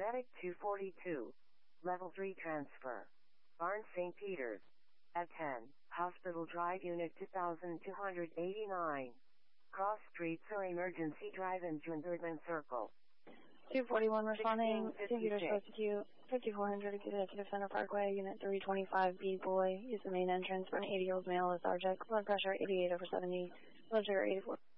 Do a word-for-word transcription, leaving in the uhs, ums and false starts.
Medic two forty-two. Level three transfer. Barnes Saint Peters. At ten, Hospital Drive Unit two thousand two hundred eighty-nine. Cross Street or Emergency Drive in Junderman Circle. two forty-one responding, Saint Peters Rescue, fifty-four hundred Executive Center Parkway, Unit three twenty-five B Boy, use the main entrance for an eighty-year-old male lethargic, blood pressure eighty-eight over seventy, blood sugar eighty-four.